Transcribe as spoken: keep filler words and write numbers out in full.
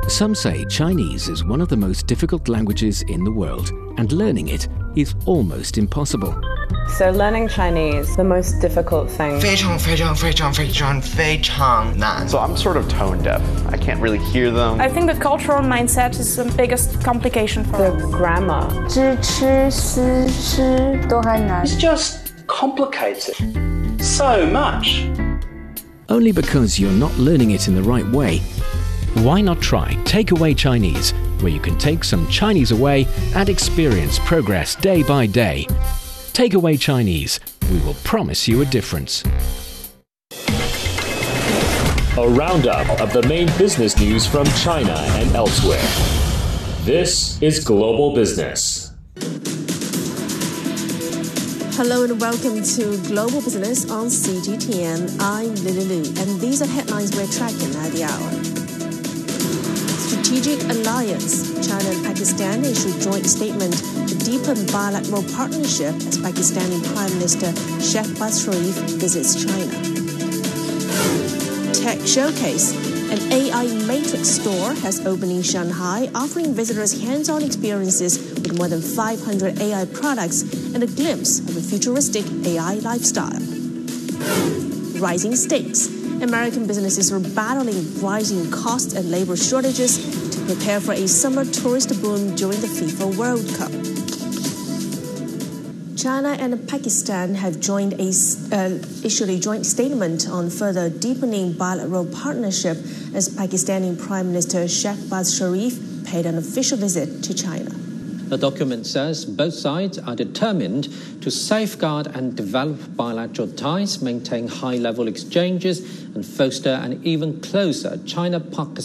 Some say Chinese is one of the most difficult languages in the world, and learning it is almost impossible. So learning Chinese, the most difficult thing. 非常非常非常非常非常难. So I'm sort of tone deaf. I can't really hear them. I think the cultural mindset is the biggest complication for The us. grammar. 知吃思吃都还难。 It's just complicated so much. Only because you're not learning it in the right way. Why not try Takeaway Chinese, where you can take some Chinese away and experience progress day by day. Takeaway Chinese, we will promise you a difference. A roundup of the main business news from China and elsewhere. This is Global Business. Hello and welcome to Global Business on C G T N. I'm Lily Lu, and these are headlines we're tracking at the hour. Strategic Alliance. China and Pakistan issue joint statement to deepen bilateral partnership as Pakistani Prime Minister Shehbaz Sharif visits China. Tech Showcase. An A I matrix store has opened in Shanghai, offering visitors hands-on experiences with more than five hundred A I products and a glimpse of a futuristic A I lifestyle. Rising stakes. American businesses are battling rising costs and labor shortages to prepare for a summer tourist boom during the FIFA World Cup. China and Pakistan have joined a, uh, issued a joint statement on further deepening bilateral partnership as Pakistani Prime Minister Shehbaz Sharif paid an official visit to China. The document says both sides are determined to safeguard and develop bilateral ties, maintain high-level exchanges, and foster an even closer China-Pakistan